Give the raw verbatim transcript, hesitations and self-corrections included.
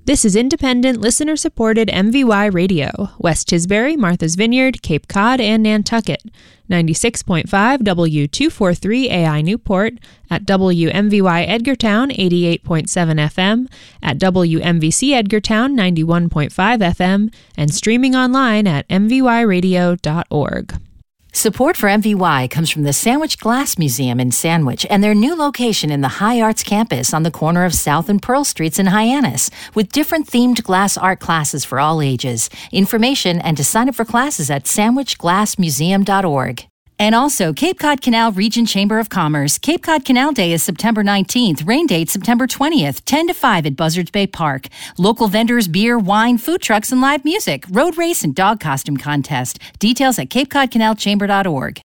This is independent, listener-supported M V Y Radio, West Tisbury, Martha's Vineyard, Cape Cod, and Nantucket. ninety-six point five W two forty-three A I Newport, at W M V Y Edgartown eighty-eight point seven F M, at W M V C Edgartown ninety-one point five F M, and streaming online at m v y radio dot org. Support for M V Y comes from the Sandwich Glass Museum in Sandwich and their new location in the High Arts Campus on the corner of South and Pearl Streets in Hyannis, with different themed glass art classes for all ages. Information and to sign up for classes at sandwich glass museum dot org. And also, Cape Cod Canal Region Chamber of Commerce. Cape Cod Canal Day is September nineteenth. Rain date September twentieth, ten to five at Buzzards Bay Park. Local vendors, beer, wine, food trucks, and live music. Road race and dog costume contest. Details at cape cod canal chamber dot org.